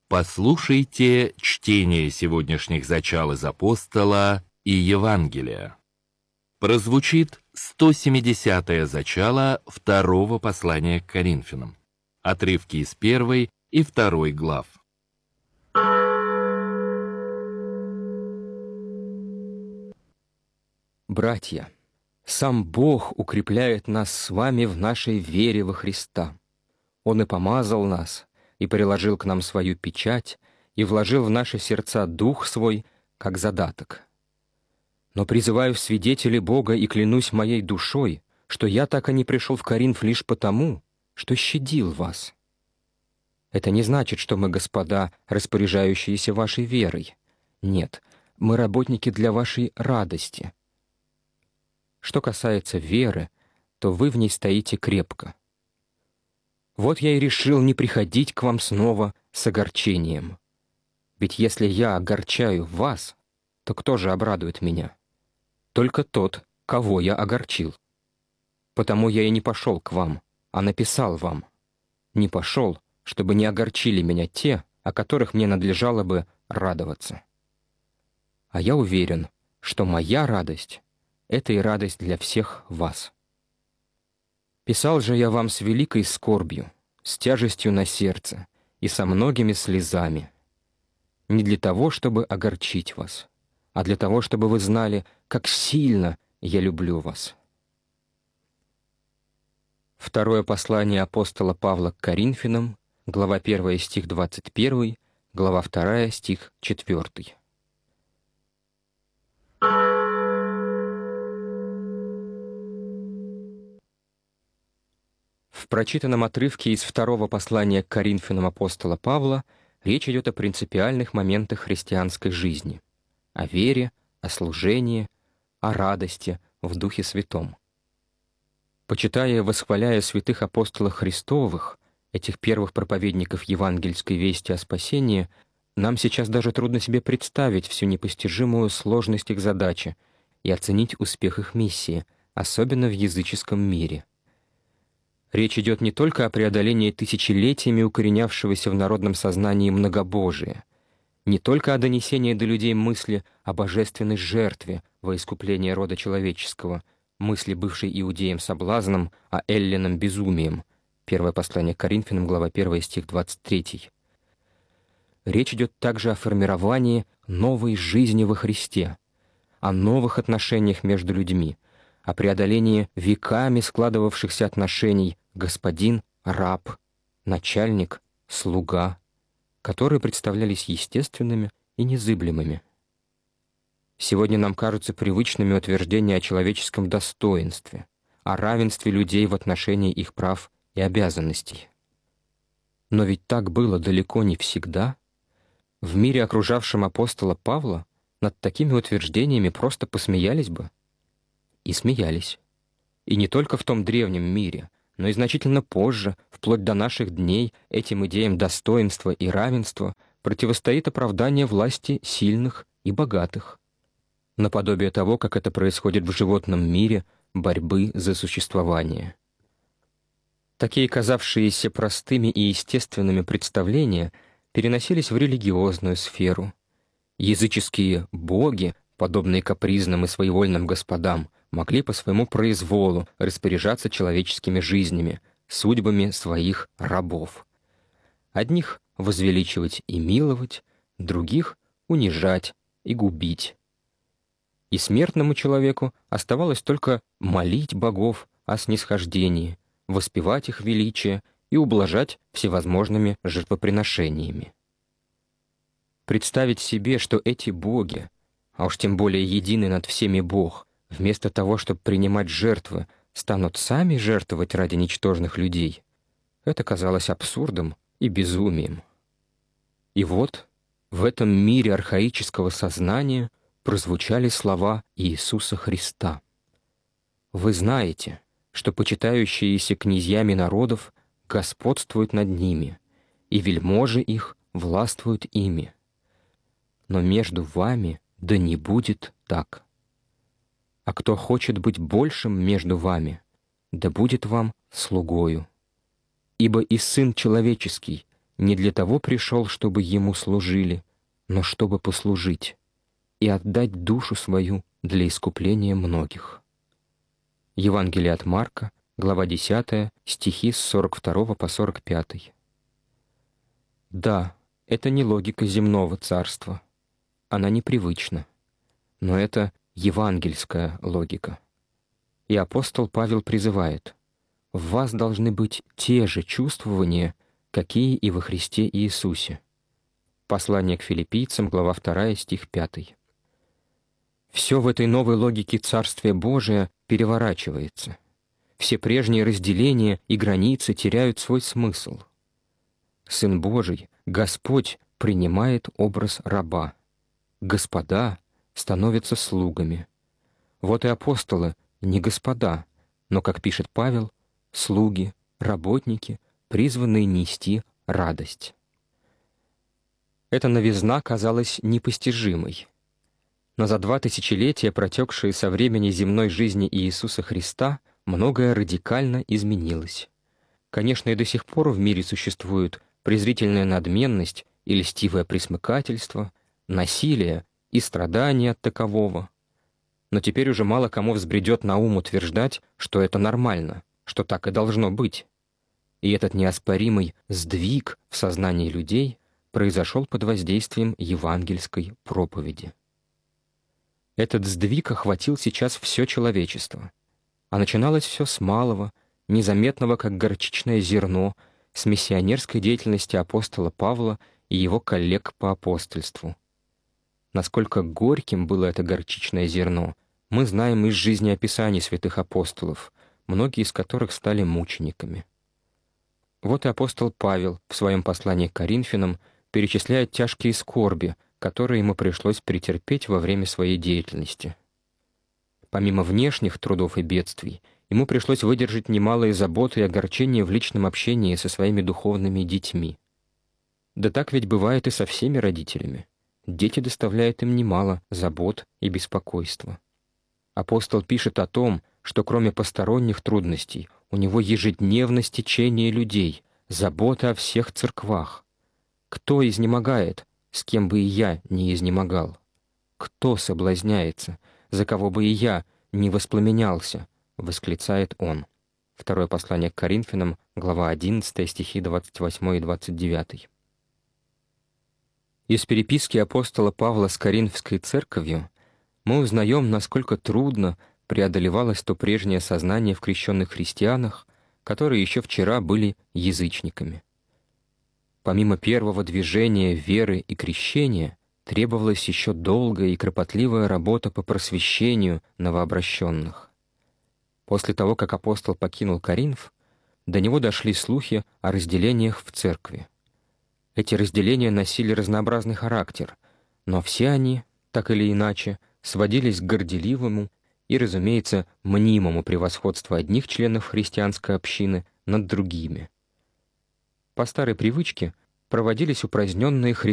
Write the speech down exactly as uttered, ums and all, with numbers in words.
Послушайте чтение сегодняшних зачал из Апостола и Евангелия. Прозвучит сто семидесятое зачало второго послания к Коринфянам. Отрывки из первой и второй глав. Братья, сам Бог укрепляет нас с вами в нашей вере во Христа. Он и помазал нас, и приложил к нам свою печать, и вложил в наши сердца Дух Свой, как задаток. Но призываю в свидетели Бога и клянусь моей душой, что я так и не пришел в Коринф лишь потому, что щадил вас. Это не значит, что мы, господа, распоряжающиеся вашей верой. Нет, мы работники для вашей радости. Что касается веры, то вы в ней стоите крепко. Вот я и решил не приходить к вам снова с огорчением. Ведь если я огорчаю вас, то кто же обрадует меня? Только тот, кого я огорчил. Потому я и не пошел к вам, а написал вам. Не пошел, чтобы не огорчили меня те, о которых мне надлежало бы радоваться. А я уверен, что моя радость — это и радость для всех вас. Писал же я вам с великой скорбью, с тяжестью на сердце и со многими слезами. Не для того, чтобы огорчить вас, а для того, чтобы вы знали, как сильно я люблю вас. Второе послание апостола Павла к Коринфянам, глава первая, стих двадцать первый, глава вторая, стих четвёртый. В прочитанном отрывке из второго послания к Коринфянам апостола Павла речь идет о принципиальных моментах христианской жизни, о вере, о служении, о радости в Духе Святом. Почитая и восхваляя святых апостолов Христовых, этих первых проповедников евангельской вести о спасении, нам сейчас даже трудно себе представить всю непостижимую сложность их задачи и оценить успех их миссии, особенно в языческом мире. Речь идет не только о преодолении тысячелетиями укоренявшегося в народном сознании многобожия, не только о донесении до людей мысли о божественной жертве во искупление рода человеческого, мысли, бывшей иудеям соблазном, а эллинам безумием. Первое послание к Коринфянам, глава первая, стих двадцать третий. Речь идет также о формировании новой жизни во Христе, о новых отношениях между людьми, о преодолении веками складывавшихся отношений господин-раб, начальник-слуга, которые представлялись естественными и незыблемыми. Сегодня нам кажутся привычными утверждения о человеческом достоинстве, о равенстве людей в отношении их прав и обязанностей. Но ведь так было далеко не всегда. В мире, окружавшем апостола Павла, над такими утверждениями просто посмеялись бы. И смеялись. И не только в том древнем мире, но и значительно позже, вплоть до наших дней, этим идеям достоинства и равенства противостоит оправдание власти сильных и богатых, наподобие того, как это происходит в животном мире борьбы за существование. Такие казавшиеся простыми и естественными представления переносились в религиозную сферу. Языческие боги, подобные капризным и своевольным господам, могли по своему произволу распоряжаться человеческими жизнями, судьбами своих рабов. Одних возвеличивать и миловать, других унижать и губить. И смертному человеку оставалось только молить богов о снисхождении, воспевать их величие и ублажать всевозможными жертвоприношениями. Представить себе, что эти боги, а уж тем более единый над всеми Бог, вместо того, чтобы принимать жертвы, станут сами жертвовать ради ничтожных людей, это казалось абсурдом и безумием. И вот в этом мире архаического сознания прозвучали слова Иисуса Христа. «Вы знаете, что почитающиеся князьями народов господствуют над ними, и вельможи их властвуют ими. Но между вами да не будет так. А кто хочет быть большим между вами, да будет вам слугою. Ибо и Сын Человеческий не для того пришел, чтобы Ему служили, но чтобы послужить и отдать душу свою для искупления многих». Евангелие от Марка, глава десятая, стихи с сорок второго по сорок пятый. Да, это не логика земного царства. Она непривычна. Но это евангельская логика. И апостол Павел призывает: «В вас должны быть те же чувствования, какие и во Христе Иисусе». Послание к филиппийцам, глава вторая, стих пятый. Все в этой новой логике Царствия Божия переворачивается. Все прежние разделения и границы теряют свой смысл. Сын Божий, Господь, принимает образ раба. Господа становятся слугами. Вот и апостолы не господа, но, как пишет Павел, слуги, работники, призванные нести радость. Эта новизна казалась непостижимой. Но за два тысячелетия, протекшие со времени земной жизни Иисуса Христа, многое радикально изменилось. Конечно, и до сих пор в мире существует презрительная надменность и льстивое пресмыкательство, насилие и страдания от такового. Но теперь уже мало кому взбредет на ум утверждать, что это нормально, что так и должно быть. И этот неоспоримый сдвиг в сознании людей произошел под воздействием евангельской проповеди. Этот сдвиг охватил сейчас все человечество. А начиналось все с малого, незаметного, как горчичное зерно, с миссионерской деятельности апостола Павла и его коллег по апостольству. Насколько горьким было это горчичное зерно, мы знаем из жизнеописаний святых апостолов, многие из которых стали мучениками. Вот и апостол Павел в своем послании к Коринфянам перечисляет тяжкие скорби, которые ему пришлось претерпеть во время своей деятельности. Помимо внешних трудов и бедствий, ему пришлось выдержать немалые заботы и огорчения в личном общении со своими духовными детьми. Да так ведь бывает и со всеми родителями. Дети доставляют им немало забот и беспокойства. Апостол пишет о том, что кроме посторонних трудностей у него ежедневно стечение людей, забота о всех церквах. Кто изнемогает, с кем бы и я не изнемогал? Кто соблазняется, за кого бы и я не воспламенялся? Восклицает он. Второе послание к Коринфянам, глава одиннадцатая, стихи двадцать восьмой и двадцать девятый. Из переписки апостола Павла с Коринфской церковью мы узнаем, насколько трудно преодолевалось то прежнее сознание в крещенных христианах, которые еще вчера были язычниками. Помимо первого движения веры и крещения, требовалась еще долгая и кропотливая работа по просвещению новообращенных. После того, как апостол покинул Коринф, до него дошли слухи о разделениях в церкви. Эти разделения носили разнообразный характер, но все они, так или иначе, сводились к горделивому и, разумеется, мнимому превосходству одних членов христианской общины над другими. По старой привычке проводились упраздненные христианские